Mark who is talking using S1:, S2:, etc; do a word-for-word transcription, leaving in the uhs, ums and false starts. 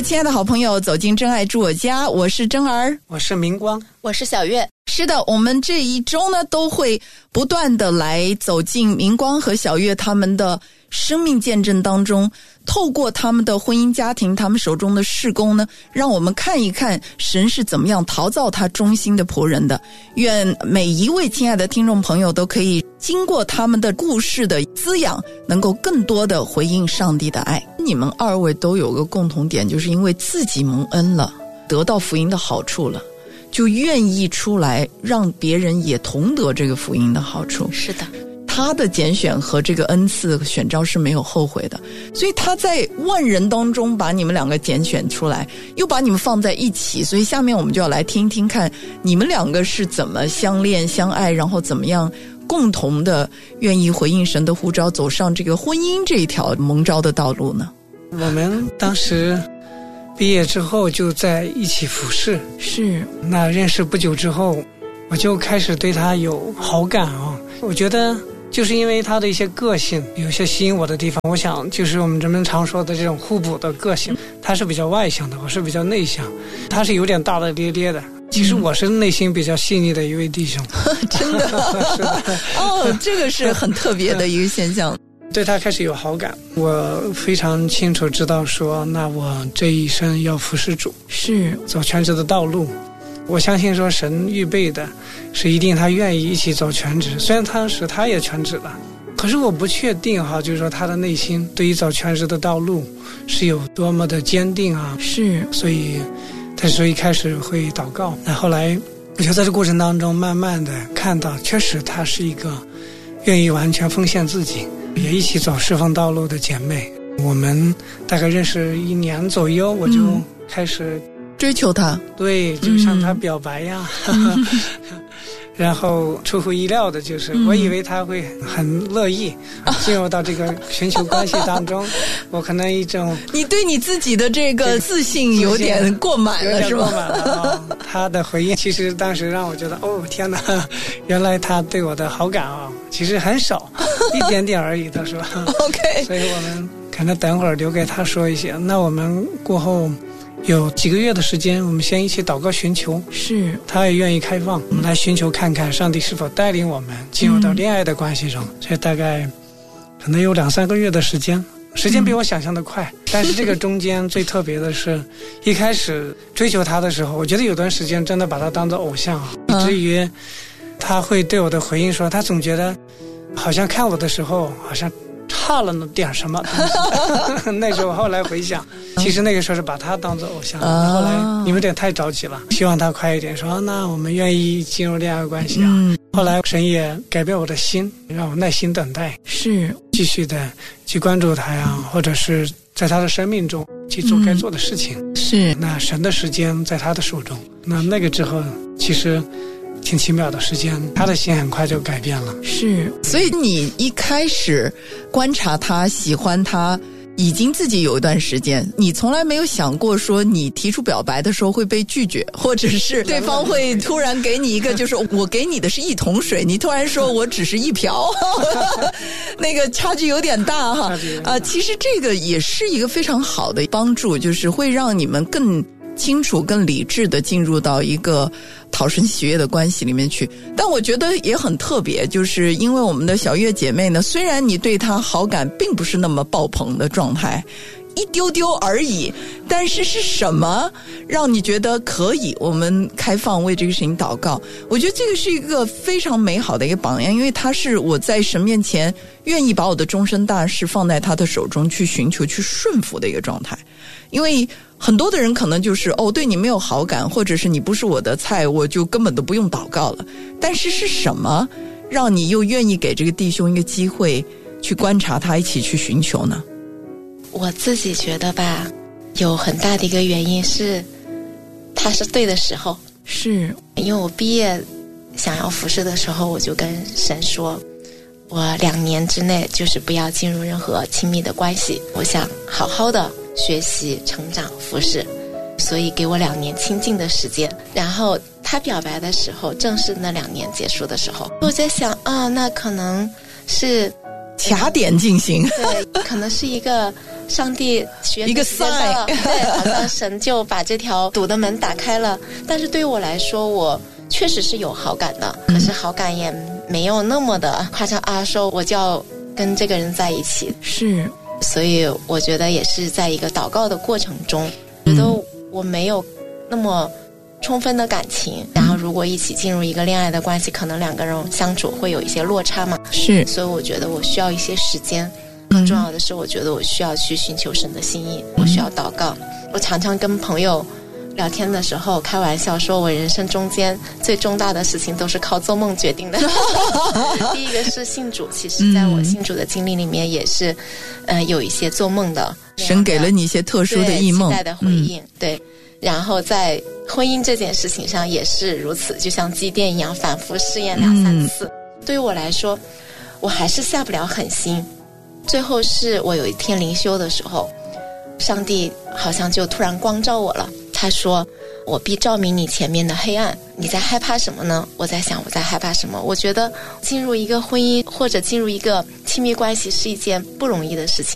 S1: 亲爱的好朋友，走进真爱住我家，我是真儿，
S2: 我是明光，
S3: 我是小月。
S1: 是的，我们这一周呢都会不断的来走进明光和小月他们的生命见证当中，透过他们的婚姻家庭，他们手中的事工呢，让我们看一看神是怎么样陶造他忠心的仆人的。愿每一位亲爱的听众朋友都可以经过他们的故事的滋养，能够更多的回应上帝的爱。你们二位都有个共同点，就是因为自己蒙恩了，得到福音的好处了，就愿意出来让别人也同得这个福音的好处。
S3: 是的，
S1: 他的拣选和这个恩赐选召是没有后悔的，所以他在万人当中把你们两个拣选出来，又把你们放在一起。所以下面我们就要来听听看你们两个是怎么相恋相爱，然后怎么样共同的愿意回应神的呼召，走上这个婚姻这一条蒙召的道路呢？
S2: 我们当时毕业之后就在一起服侍，
S1: 是
S2: 那认识不久之后，我就开始对他有好感啊。我觉得就是因为他的一些个性有些吸引我的地方，我想就是我们人们常说的这种互补的个性，他是比较外向的，我是比较内向，他是有点大大咧咧的，其实我是内心比较细腻的一位弟兄。
S1: 真的
S2: 是的
S1: 哦，这个是很特别的一个现象。
S2: 对他开始有好感，我非常清楚知道说，那我这一生要服侍主，
S1: 是
S2: 走全职的道路。我相信说神预备的是一定他愿意一起走全职，虽然当时他也全职了，可是我不确定哈，就是说他的内心对于走全职的道路是有多么的坚定啊。
S1: 是，
S2: 所以他说一开始会祷告，那后来我就在这过程当中慢慢的看到，确实他是一个愿意完全奉献自己，也一起走侍奉道路的姐妹。我们大概认识一年左右，我就开始、嗯
S1: 追求他，
S2: 对，就向他表白呀、嗯、然后出乎意料的就是、嗯、我以为他会很乐意进入到这个寻求关系当中、啊、我可能一种
S1: 你对你自己的这个自信有点过满了是吧？
S2: 过满了、哦、他的回应其实当时让我觉得哦天哪，原来他对我的好感啊、哦、其实很少一点点而已，他说
S1: OK，
S2: 所以我们可能等会儿留给他说一些。那我们过后有几个月的时间，我们先一起祷告寻求，
S1: 是
S2: 他也愿意开放，我们来寻求看看上帝是否带领我们进入到恋爱的关系中、嗯、所以大概可能有两三个月的时间，时间比我想象的快、嗯、但是这个中间最特别的是一开始追求他的时候，我觉得有段时间真的把他当作偶像、嗯、以至于他会对我的回应说，他总觉得好像看我的时候好像差了那点什么那时候后来回想，其实那个时候是把他当作偶像、啊、后来有点太着急了，希望他快一点说、啊、那我们愿意进入恋爱关系啊、嗯、后来神也改变我的心，让我耐心等待，
S1: 是
S2: 继续的去关注他呀，或者是在他的生命中去做该做的事情、嗯、
S1: 是
S2: 那神的时间在他的手中，那那个之后其实挺奇妙的时间，他的心很快就改变了。
S1: 是，所以你一开始观察他喜欢他已经自己有一段时间，你从来没有想过说你提出表白的时候会被拒绝，或者是对方会突然给你一个就是我给你的是一桶水，你突然说我只是一瓢那个差距有点大哈啊、呃，其实这个也是一个非常好的帮助，就是会让你们更清楚更理智的进入到一个讨神喜悦的关系里面去。但我觉得也很特别，就是因为我们的小月姐妹呢，虽然你对她好感并不是那么爆棚的状态，一丢丢而已，但是是什么让你觉得可以我们开放为这个事情祷告？我觉得这个是一个非常美好的一个榜样，因为他是我在神面前愿意把我的终身大事放在他的手中去寻求去顺服的一个状态。因为很多的人可能就是哦，对你没有好感，或者是你不是我的菜，我就根本都不用祷告了。但是是什么让你又愿意给这个弟兄一个机会去观察他，一起去寻求呢？
S3: 我自己觉得吧，有很大的一个原因是他是对的时候，
S1: 是
S3: 因为我毕业想要服侍的时候，我就跟神说我两年之内就是不要进入任何亲密的关系，我想好好的学习成长服侍，所以给我两年亲近的时间。然后他表白的时候正是那两年结束的时候，我在想啊，那可能是
S1: 卡点进行，
S3: 对，可能是一个上帝许愿
S1: 一个
S3: 时间到了，
S1: sign
S3: 对，好像神就把这条堵的门打开了。但是对于我来说，我确实是有好感的，可是好感也没有那么的夸张啊，说我就要跟这个人在一起。
S1: 是，
S3: 所以我觉得也是在一个祷告的过程中，觉得我没有那么充分的感情，然后如果一起进入一个恋爱的关系，可能两个人相处会有一些落差嘛。
S1: 是，
S3: 所以我觉得我需要一些时间，更重要的是我觉得我需要去寻求神的心意，我需要祷告。我常常跟朋友聊天的时候开玩笑说，我人生中间最重大的事情都是靠做梦决定的。第一个是信主，其实在我信主的经历里面也是嗯、呃，有一些做梦的，
S1: 神给了你一些特殊的异梦，
S3: 期待的回应、嗯、对。然后在婚姻这件事情上也是如此，就像积电一样反复试验两三次、嗯、对于我来说我还是下不了狠心。最后是我有一天灵修的时候，上帝好像就突然光照我了，他说我必照明你前面的黑暗，你在害怕什么呢？我在想我在害怕什么。我觉得进入一个婚姻或者进入一个亲密关系是一件不容易的事情，